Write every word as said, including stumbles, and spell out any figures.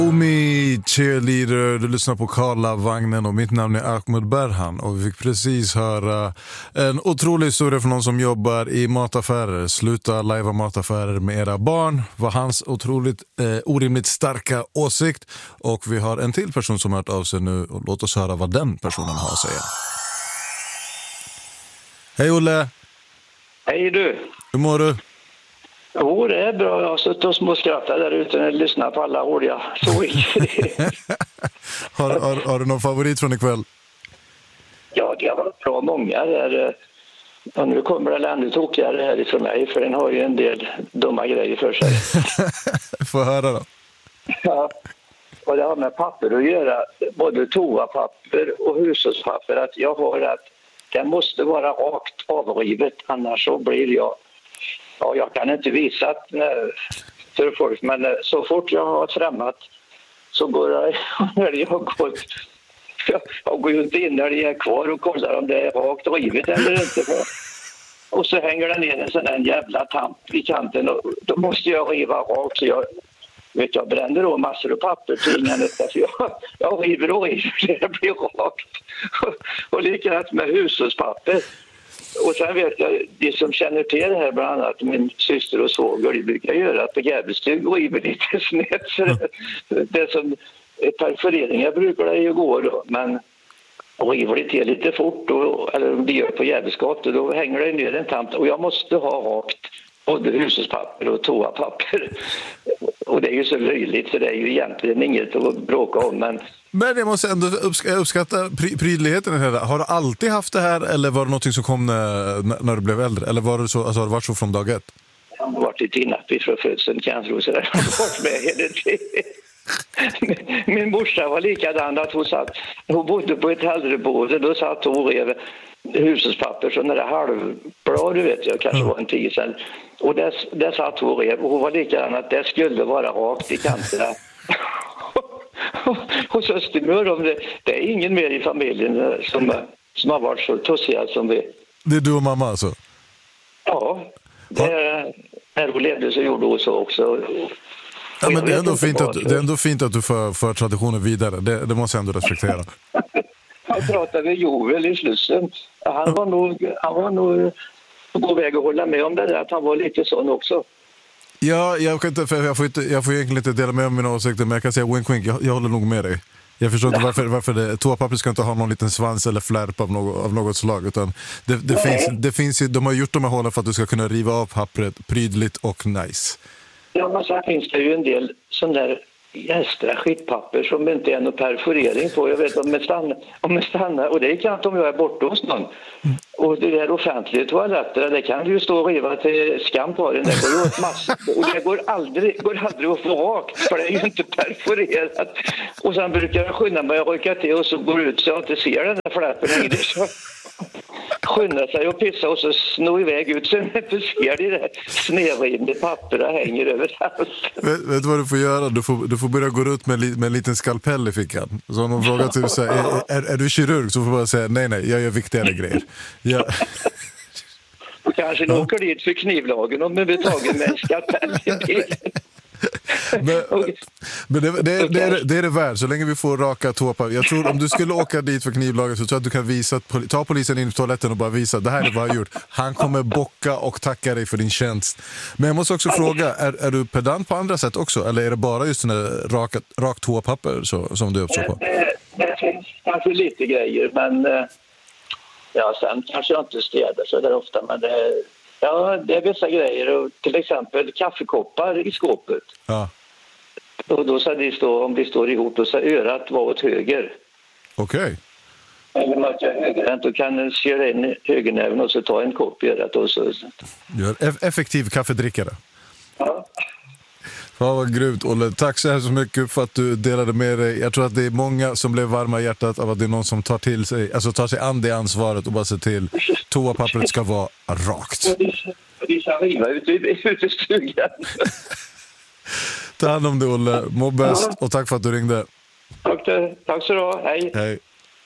Omi cheerleader, du lyssnar på Karlavagnen och mitt namn är Ahmed Berhan och vi fick precis höra en otrolig historia från någon som jobbar i mataffärer. Sluta lajva mataffärer med era barn var hans otroligt eh, orimligt starka åsikt, och vi har en till person som har hört av sig nu och låt oss höra vad den personen har att säga. Hej Olle! Hej du! Hur mår du? Jo, det är bra. Jag har suttit och småskrattat där ute när jag lyssnar på alla roliga historier. har, har, har du någon favorit från ikväll? Ja, det har varit bra många där. Ja, nu kommer det ännu tokigare härifrån mig, för den har ju en del dumma grejer för sig. Få höra då. Ja, och det har med papper att göra. Både toapapper och hushållspapper. Att jag har att det måste vara rakt avrivet, annars så blir jag... Ja, jag kan inte visa för folk, men så fort jag har trämmat så går jag, när jag går, jag går ju inte in när det är kvar och kollar om det är rakt rivet eller inte. Och så hänger det ner en sån där jävla tamp i kanten och då måste jag riva rakt, så jag, vet, jag bränner då massor av papper till ingen detta, för jag, jag river och river, det blir rakt. Och, och likadant med hushållspapper. Och sen vet jag, de som känner till det här, bland annat min syster och svåger, de brukar göra på Gävlestug och river lite snett. Så det som perforeringar brukar det ju gå då, men river det till lite fort då, eller om de gör på Gävleskott, då hänger det ner en tamp. Och jag måste ha rakt både hushållspapper och toapapper. Och det är ju så löjligt, så det är ju egentligen inget att bråka om, men... Men jag måste ändå uppskatta pry- prydligheten i det här. Har du alltid haft det här, eller var det något som kom när, när du blev äldre? Eller var det så, alltså, har det varit så från dag ett? Jag har varit lite innappig från födseln, kan jag tro, så där. Jag har varit med hela tiden. Min morsa var likadan, att hon satt, hon bodde på ett äldreboende, då satt hon och rev hushållspapper, så när det halvblad, du vet jag, kanske var en tid sedan. Och där, där satt hon och rev, och hon var likadan att det skulle vara rakt i kanterna. Och så styr om det, det är ingen mer i familjen som, som har varit så tossiga som vi. Det är du och mamma alltså? Ja, det, när hon levde så gjorde hon så också. Ja, men det är ändå fint att, det är ändå fint att du för, för traditionen vidare, det, det måste jag ändå respektera. Jag pratade med Joel i Slussen. Han var nog, han var nog på väg att hålla med om det där, att han var lite sån också. Ja, jag, kan inte, för jag, får inte, jag får egentligen inte dela med om mina åsikter, men jag kan säga wink wink, jag, jag håller nog med dig. Jag förstår inte varför, varför det, toapapper ska inte ha någon liten svans eller flärp av något, av något slag, utan det, det finns, det finns ju, de har gjort de här hålen för att du ska kunna riva av pappret prydligt och nice. Ja, men så finns det ju en del sån där extra skitpapper som inte är någon perforering på. Jag vet om jag stannar, om jag stannar, och det kan inte om jag är borta hos någon. Mm. Och det är offentliga toaletter, det kan du ju stå och riva till skam på den. Det går ju åt massor. Och det går aldrig, går aldrig att få rakt, för det är ju inte perforerat. Och sen brukar jag skynda mig att rycka till och så går ut så jag inte ser den där fläppen längre. Så skynda sig och pissa och så snå iväg ut så jag inte ser det där snedrivna papperna hänger överallt. Vet, vet du vad du får göra? Du får, du får börja gå ut med, med en liten skalpell i fickan. Så om de frågar typ så här, är, är, är du kirurg? Så får du bara säga, nej nej, jag gör viktigare grejer. Ja. Och kanske ja. Åker dit för knivlagen om vi blir tagen med en skalpell i bilen. Men, men det, det, det, är, det är det värd, så länge vi får raka toapapper. Jag tror om du skulle åka dit för knivlagen så tror jag att du kan visa, ta polisen in i toaletten och bara visa, det här är vad jag har gjort. Han kommer bocka och tacka dig för din tjänst. Men jag måste också fråga, är, är du pedant på andra sätt också? Eller är det bara just den där raka, rakt toapapper så, som du är uppså på? Det, det finns kanske lite grejer, men ja, sen kanske jag inte städar så där ofta, men det ja, det är vissa grejer. Och till exempel kaffekoppar i skåpet. Ja. Och då så de står, om de står ihop, då så örat var åt höger. Okej. Okay. Eller om att jag högerhänt, då kan den köra in högernäven och så ta en kopp i örat. Och så. Du är eff- effektiv kaffedrickare. Ja. Ja, vad grymt, Olle. Tack så här så mycket för att du delade med dig. Jag tror att det är många som blev varma i hjärtat av att det är någon som tar till sig, alltså tar sig an det ansvaret och bara ser till toapappret ska vara rakt. Vi ska riva ute i stugan. Ta hand om det, Olle. Må bäst och tack för att du ringde. Tack, tack så du ha. Hej. Hej.